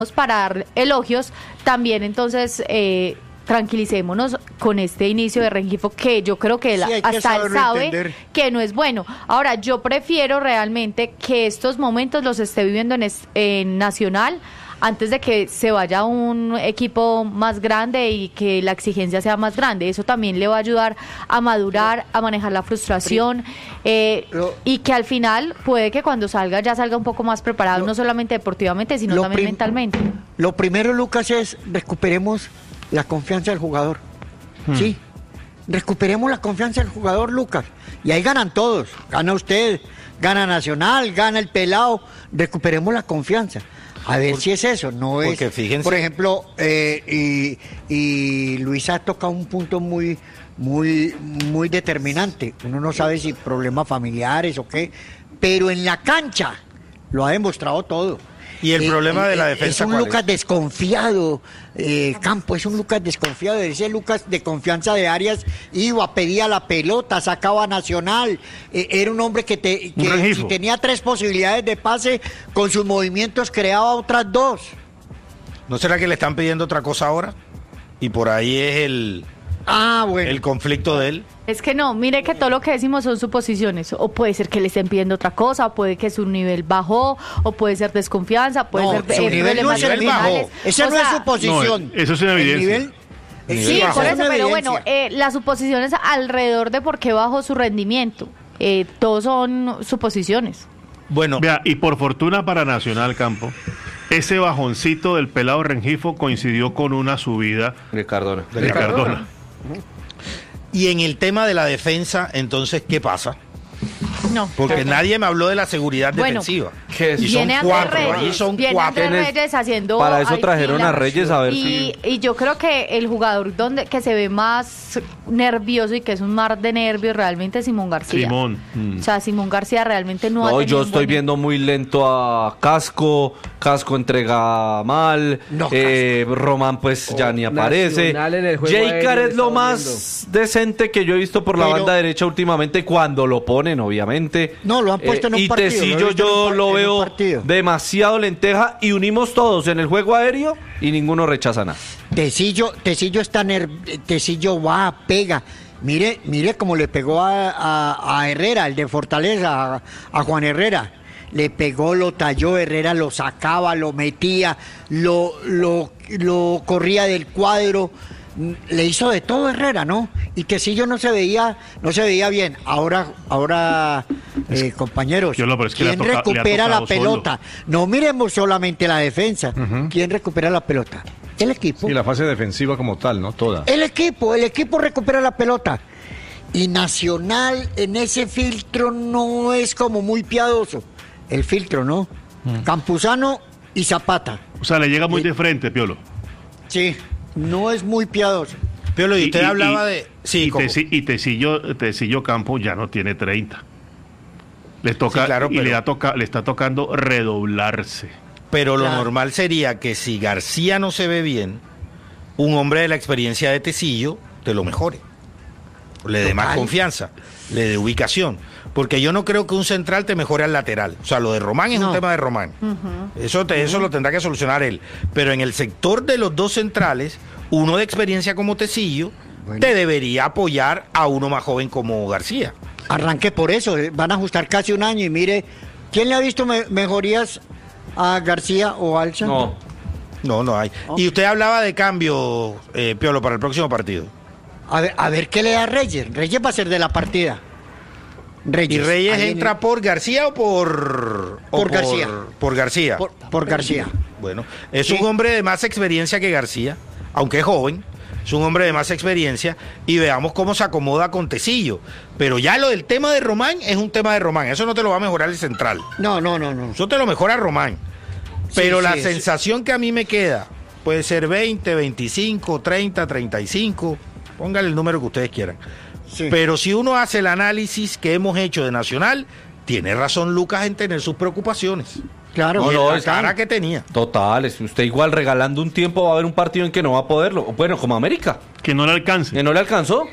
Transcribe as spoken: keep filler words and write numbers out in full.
para dar elogios, también entonces eh, tranquilicémonos con este inicio de Rengifo, que yo creo que, él, sí, que hasta él sabe entender. que no es bueno. Ahora, yo prefiero realmente que estos momentos los esté viviendo en, es, en Nacional, antes de que se vaya a un equipo más grande y que la exigencia sea más grande. Eso también le va a ayudar a madurar, a manejar la frustración, eh, y que al final puede que cuando salga ya salga un poco más preparado, lo, no solamente deportivamente, sino también prim- mentalmente. Lo primero, Lucas, es recuperemos la confianza del jugador. Hmm. Sí, recuperemos la confianza del jugador, Lucas. Y ahí ganan todos. Gana usted, gana Nacional, gana el pelado. Recuperemos la confianza. A ver Por, si es eso, no es... Fíjense. Por ejemplo, eh, y, y Luisa ha tocado un punto muy, muy, muy determinante. Uno no sabe si problemas familiares o qué, pero en la cancha lo ha demostrado todo. Y el eh, problema de la eh, defensa, es un Lucas es? desconfiado, eh, Campo, es un Lucas desconfiado, ese Lucas de confianza de Arias iba, pedía la pelota, sacaba Nacional, eh, era un hombre que, te, que si tenía tres posibilidades de pase, con sus movimientos creaba otras dos. ¿No será que le están pidiendo otra cosa ahora? Y por ahí es el... Ah, bueno. El conflicto de él. Es que no, mire que todo lo que decimos son suposiciones. O puede ser que le estén pidiendo otra cosa, o puede que su nivel bajó, o puede ser desconfianza, puede no, ser su eh, nivel problemas no es el bajo. Esa no sea, es suposición. No, eso es una evidencia. El nivel, el sí, bajo. por eso, pero bueno, eh, las suposiciones alrededor de por qué bajó su rendimiento, eh, todos son suposiciones. Bueno, vea, y por fortuna para Nacional, Campo, ese bajoncito del pelado Rengifo coincidió con una subida de Cardona. De, de Cardona. Cardona. Y en el tema de la defensa, entonces, ¿qué pasa? No. Porque no. nadie me habló de la seguridad bueno, defensiva. ¿Qué es? Y son cuatro, Reyes, ahí son viene cuatro. Reyes haciendo Para eso trajeron a Reyes a ver y, si... y yo creo que el jugador donde que se ve más nervioso y que es un mar de nervios realmente es Simón García. Simón. Mm. O sea, Simón García realmente no, ha No, tenido yo estoy viendo muy lento a Casco, Casco entrega mal, no, eh, Román pues oh, ya ni aparece. Jaycar es lo más viendo. decente que yo he visto por la Pero, banda derecha últimamente cuando lo ponen, obviamente. No, lo han puesto eh, en un y partido. Y Tecillo lo yo un, lo veo demasiado lenteja y unimos todos en el juego aéreo y ninguno rechaza nada. Tecillo, Tecillo está nerv- Tecillo va, pega. Mire, mire cómo le pegó a, a, a Herrera, el de Fortaleza, a, a Juan Herrera. Le pegó, lo talló, Herrera lo sacaba, lo metía, lo, lo, lo corría del cuadro, le hizo de todo Herrera, ¿no? Y Tecillo no se veía, no se veía bien. Ahora, ahora, eh, compañeros, Yo lo, es que ¿quién toca, recupera la pelota? Solo. No miremos solamente la defensa. Uh-huh. ¿Quién recupera la pelota? El equipo. Y la fase defensiva como tal, ¿no? Toda. El equipo, el equipo recupera la pelota. Y Nacional en ese filtro no es como muy piadoso. El filtro, ¿no? Mm. Campuzano y Zapata. O sea, le llega muy y, de frente, Piolo. Sí, no es muy piadoso. Piolo, y usted y, hablaba y, de... Sí, y, Teci, y Tecillo, Tecillo Campo ya no tiene treinta. Le toca, sí, claro, y pero, le, toca, le está tocando redoblarse. Pero lo claro. normal sería que si García no se ve bien, un hombre de la experiencia de Tecillo te lo mejore. Le dé más confianza, le dé ubicación. Porque yo no creo que un central te mejore al lateral. O sea, lo de Román es no. un tema de Román. Uh-huh. Eso, te, uh-huh. eso lo tendrá que solucionar él. Pero en el sector de los dos centrales, uno de experiencia como Tecillo, bueno. te debería apoyar a uno más joven como García. Arranque por eso. Van a ajustar casi un año y mire, ¿quién le ha visto me- mejorías a García o al Santos? No, no, no hay. Oh. Y usted hablaba de cambio, eh, Piolo, para el próximo partido. A ver, a ver qué le da Reyes. Reyes va a ser de la partida. Reyes. ¿Y Reyes Ahí entra en... por García o por... Por, o por García. Por García. Por, por García. Bueno, es sí. un hombre de más experiencia que García, aunque es joven, es un hombre de más experiencia, y veamos cómo se acomoda con Tecillo. Pero ya lo del tema de Román es un tema de Román, eso no te lo va a mejorar el central. No, no, no, no. Eso te lo mejora Román. Pero sí, la sí, sensación sí. que a mí me queda puede ser veinte, veinticinco, treinta, treinta y cinco, póngale el número que ustedes quieran. Sí. Pero si uno hace el análisis que hemos hecho de Nacional, tiene razón Lucas en tener sus preocupaciones. Claro, y no, la cara que tenía. Total, es usted igual regalando un tiempo va a haber un partido en que no va a poderlo. Bueno, como América. Que no le alcance. Que no le alcanzó.